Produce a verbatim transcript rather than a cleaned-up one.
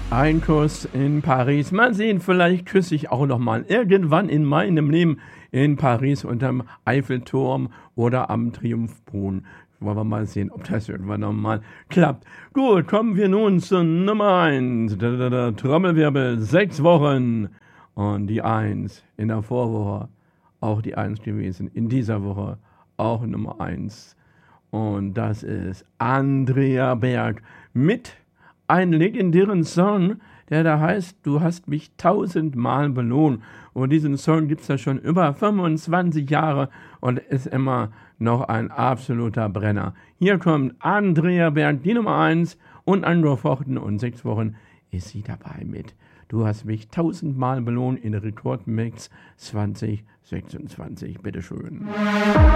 Ein Kuss in Paris. Mal sehen, vielleicht küsse ich auch noch mal irgendwann in meinem Leben in Paris unterm Eiffelturm oder am Triumphbrunnen. Wollen wir mal sehen, ob das irgendwann noch mal klappt. Gut, kommen wir nun zur Nummer eins. Trommelwirbel, sechs Wochen. Und die eins in der Vorwoche, auch die eins gewesen. In dieser Woche auch Nummer eins. Und das ist Andrea Berg mit einen legendären Song, der da heißt, du hast mich tausendmal belohnt. Und diesen Song gibt es ja schon über fünfundzwanzig Jahre und ist immer noch ein absoluter Brenner. Hier kommt Andrea Berg, die Nummer eins, und angefochten und sechs Wochen ist sie dabei mit. Du hast mich tausendmal belohnt in Rekordmix zwanzig sechsundzwanzig. Bitteschön.